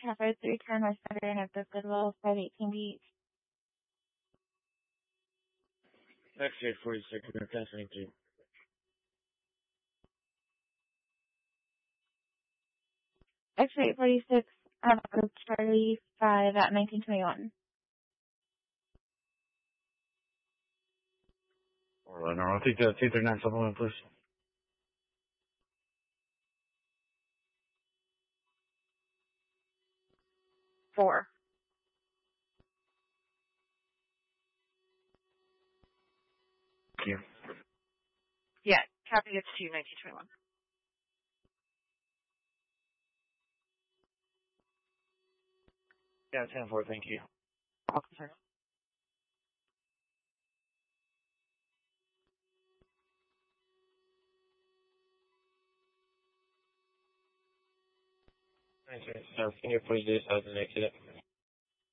Tower 310 West Center and North Goodwill 518 Beach. X-ray 46, North 23. X-ray 46, Charlie 5 at 1921. Alright, no, I'll take the 239 supplement, please. Four. Thank you. Yeah, copy, it's to 1921. Yeah, 10-4, thank you. Welcome, sir. Thanks, sir. Can you please do this as an exit?